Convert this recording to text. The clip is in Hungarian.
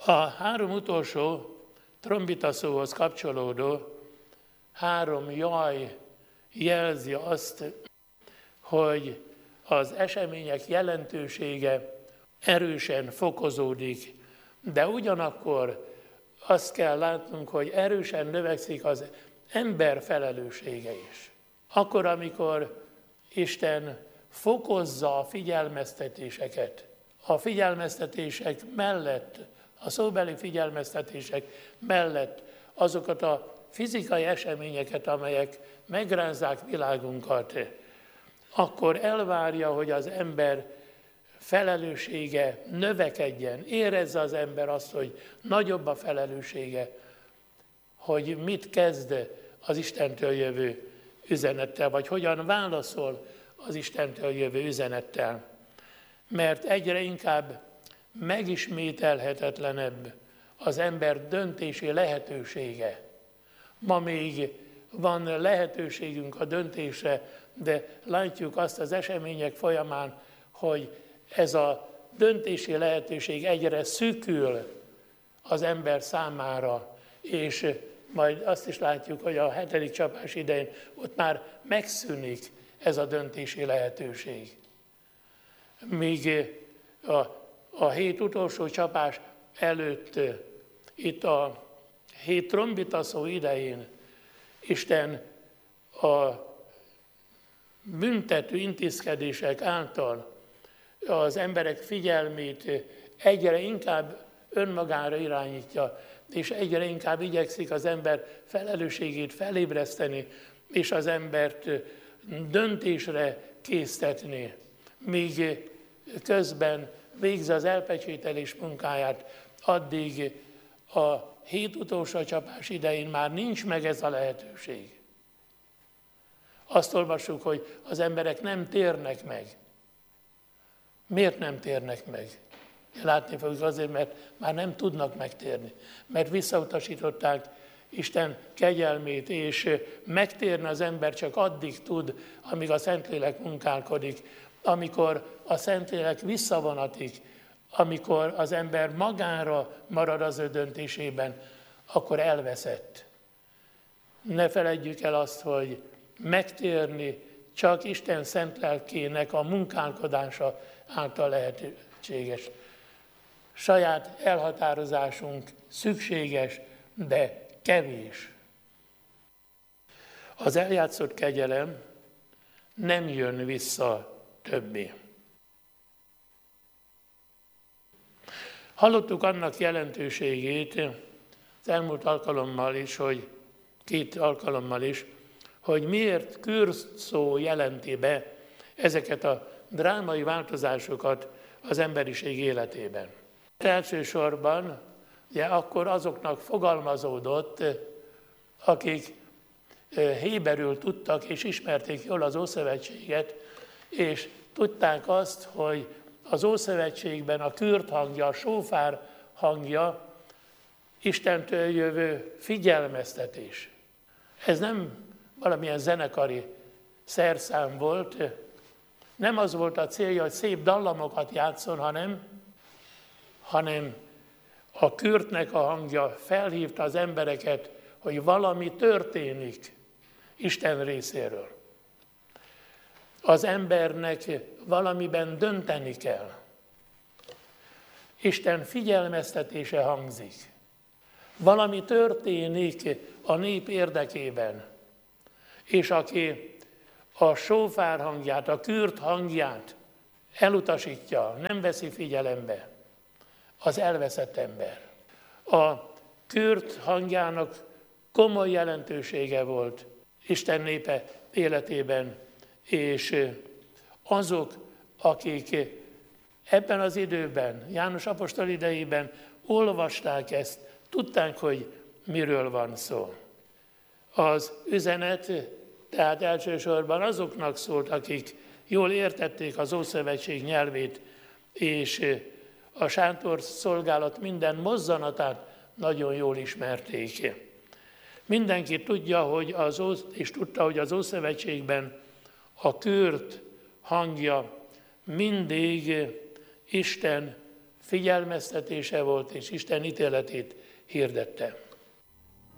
A három utolsó trombitaszóhoz kapcsolódó három jaj jelzi azt, hogy az események jelentősége erősen fokozódik, de ugyanakkor azt kell látnunk, hogy erősen növekszik az ember felelőssége is. Akkor, amikor Isten fokozza a figyelmeztetéseket, a figyelmeztetések mellett, a szóbeli figyelmeztetések mellett azokat a fizikai eseményeket, amelyek megrázzák világunkat, akkor elvárja, hogy az ember felelőssége növekedjen. Érezze az ember azt, hogy nagyobb a felelőssége, hogy mit kezd az Istentől jövő üzenettel, vagy hogyan válaszol az Istentől jövő üzenettel. Mert egyre inkább megismételhetetlenebb az ember döntési lehetősége. Ma még van lehetőségünk a döntésre, de látjuk azt az események folyamán, hogy ez a döntési lehetőség egyre szűkül az ember számára, és majd azt is látjuk, hogy a 7. csapás idején ott már megszűnik ez a döntési lehetőség. Míg a 7 utolsó csapás előtt, itt a 7 trombitaszó idején Isten a büntető intézkedések által az emberek figyelmét egyre inkább önmagára irányítja, és egyre inkább igyekszik az ember felelősségét felébreszteni, és az embert döntésre késztetni, míg közben végzi az elpecsételés munkáját, addig a 7 utolsó csapás idején már nincs meg ez a lehetőség. Azt olvassuk, hogy az emberek nem térnek meg. Miért nem térnek meg? Látni fogjuk azért, mert már nem tudnak megtérni. Mert visszautasították Isten kegyelmét, és megtérni az ember csak addig tud, amíg a Szentlélek munkálkodik, amikor a Szentlélek visszavonatik, amikor az ember magára marad az ő döntésében, akkor elveszett. Ne feledjük el azt, hogy megtérni csak Isten szent lelkének a munkálkodása által lehetséges. Saját elhatározásunk szükséges, de kevés. Az eljátszott kegyelem nem jön vissza többé. Hallottuk annak jelentőségét az elmúlt alkalommal is, hogy 2 alkalommal is, hogy miért kürszó jelenti be ezeket a drámai változásokat az emberiség életében. Elsősorban ugye akkor azoknak fogalmazódott, akik héberül tudtak és ismerték jól az Ószövetséget, és tudták azt, hogy az Ószövetségben a kürt hangja, a sófár hangja Istentől jövő figyelmeztetés. Ez nem valamilyen zenekari szerszám volt, nem az volt a célja, hogy szép dallamokat játszon, hanem a kürtnek a hangja felhívta az embereket, hogy valami történik Isten részéről. Az embernek valamiben dönteni kell. Isten figyelmeztetése hangzik. Valami történik a nép érdekében. És aki a sófár hangját, a kürt hangját elutasítja, nem veszi figyelembe, az elveszett ember. A kürt hangjának komoly jelentősége volt Isten népe életében, és azok, akik ebben az időben, János apostol idejében olvasták ezt, tudták, hogy miről van szó. Az üzenet tehát elsősorban azoknak szólt, akik jól értették az Ószövetség nyelvét, és a sátor szolgálat minden mozzanatát nagyon jól ismerték. Mindenki tudja, és tudta, hogy az Ószövetségben a kürt hangja mindig Isten figyelmeztetése volt, és Isten ítéletét hirdette.